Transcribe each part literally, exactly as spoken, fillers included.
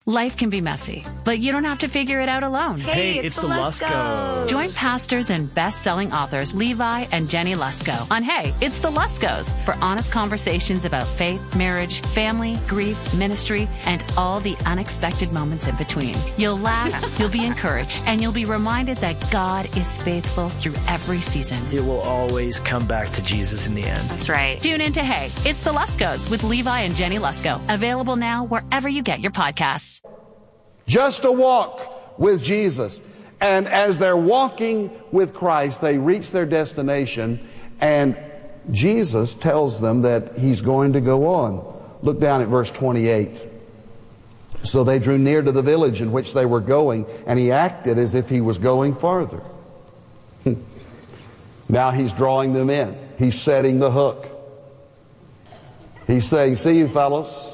Life can be messy, but you don't have to figure it out alone. Hey, Hey, it's, it's the the Luskos. Join pastors and best-selling authors Levi and Jenny Lusko on Hey, It's the Luskos for honest conversations about faith, marriage, family, grief, ministry, and all the unexpected moments in between. You'll laugh, you'll be encouraged, and you'll be reminded that God is faithful through every season. It will always come back to Jesus in the end. That's right. Tune in to Hey, It's the Luskos with Levi and Jenny Lusko. Available now wherever you get your podcasts. Just a walk with Jesus. And as they're walking with Christ, they reach their destination, and Jesus tells them that He's going to go on. Look down at verse twenty-eight. So they drew near to the village in which they were going, and He acted as if He was going farther. Now He's drawing them in. He's setting the hook. He's saying, see you fellows.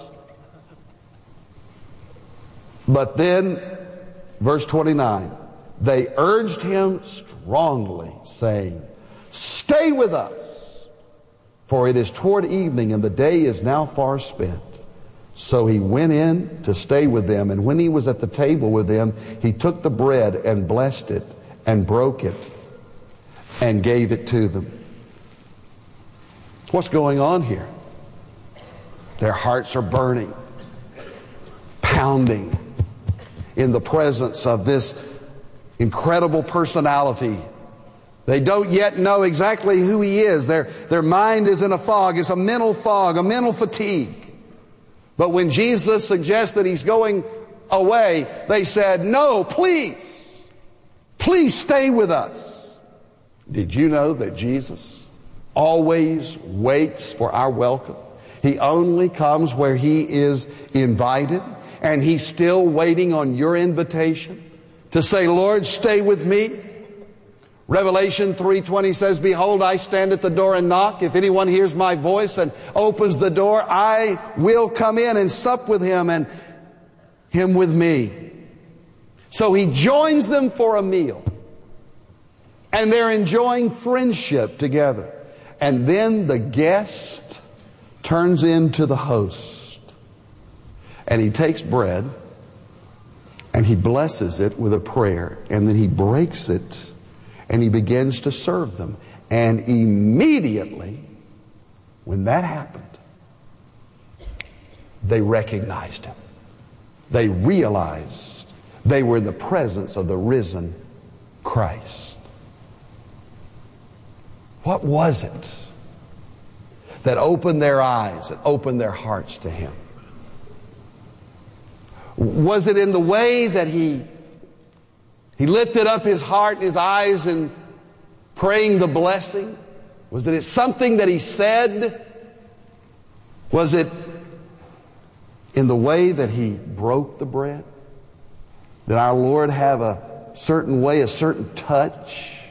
But then, verse twenty-nine, they urged Him strongly, saying, stay with us, for it is toward evening, and the day is now far spent. So He went in to stay with them, and when He was at the table with them, He took the bread and blessed it, and broke it, and gave it to them. What's going on here? Their hearts are burning, pounding, in the presence of this incredible personality. They don't yet know exactly who He is. Their, their mind is in a fog. It's a mental fog, a mental fatigue. But when Jesus suggests that He's going away, they said, no, please, please stay with us. Did you know that Jesus always waits for our welcome? He only comes where He is invited. And He's still waiting on your invitation to say, Lord, stay with me. Revelation three twenty says, behold, I stand at the door and knock. If anyone hears my voice and opens the door, I will come in and sup with him and him with me. So He joins them for a meal. And they're enjoying friendship together. And then the guest turns into the host. And He takes bread and He blesses it with a prayer, and then He breaks it and He begins to serve them. And immediately, when that happened, they recognized Him. They realized they were in the presence of the risen Christ. What was it that opened their eyes and opened their hearts to Him? Was it in the way that he, he lifted up his heart and his eyes in praying the blessing? Was it something that He said? Was it in the way that He broke the bread? Did our Lord have a certain way, a certain touch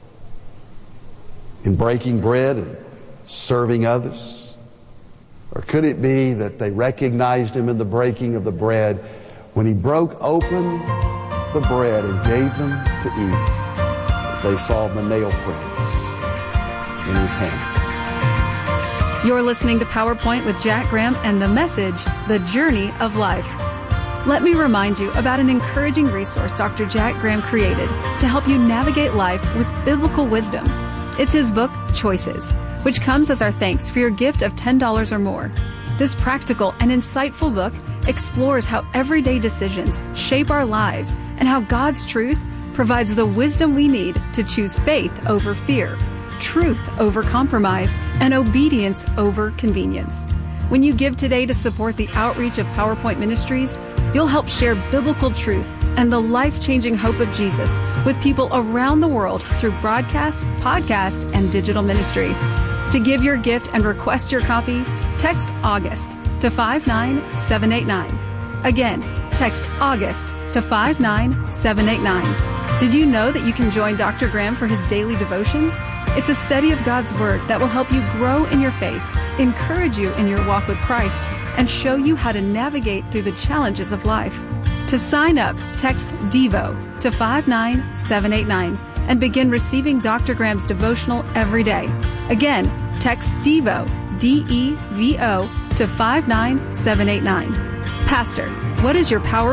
in breaking bread and serving others? Or could it be that they recognized Him in the breaking of the bread when He broke open the bread and gave them to eat, that they saw the nail prints in His hands? You're listening to PowerPoint with Jack Graham and the message, The Journey of Life. Let me remind you about an encouraging resource Doctor Jack Graham created to help you navigate life with biblical wisdom. It's his book, Choices, which comes as our thanks for your gift of ten dollars or more. This practical and insightful book explores how everyday decisions shape our lives and how God's truth provides the wisdom we need to choose faith over fear, truth over compromise, and obedience over convenience. When you give today to support the outreach of PowerPoint Ministries, you'll help share biblical truth and the life-changing hope of Jesus with people around the world through broadcast, podcast, and digital ministry. To give your gift and request your copy, text August to five nine seven eight nine. Again, text August to five nine seven eight nine. Did you know that you can join Doctor Graham for his daily devotion? It's a study of God's Word that will help you grow in your faith, encourage you in your walk with Christ, and show you how to navigate through the challenges of life. To sign up, text DEVO to five nine seven eight nine and begin receiving Doctor Graham's devotional every day. Again, text DEVO, D E V O, to five nine seven eight nine. Pastor, what is your power